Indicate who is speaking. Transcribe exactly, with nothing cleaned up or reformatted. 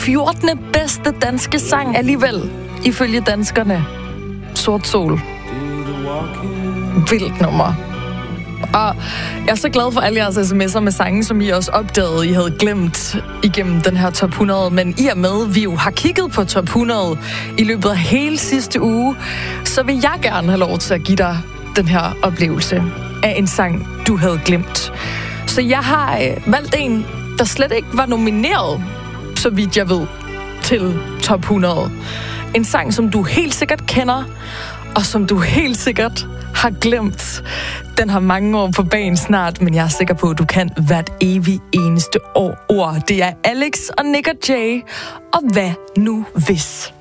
Speaker 1: fjortende bedste danske sang alligevel, ifølge danskerne. Sort Sol. Vildt nummer. Og jeg er så glad for alle jeres sms'er med sange, som I også opdagede, I havde glemt igennem den her top hundrede. Men i og med, vi jo har kigget på top hundrede i løbet af hele sidste uge, så vil jeg gerne have lov til at give dig den her oplevelse af en sang, du havde glemt. Så jeg har øh, valgt en, der slet ikke var nomineret, så vidt jeg ved, til top hundrede. En sang, som du helt sikkert kender, og som du helt sikkert har glemt. Den har mange år på banen snart, men jeg er sikker på, at du kan hvert evig eneste år. Det er Alex og Nick og Jay, og hvad nu hvis?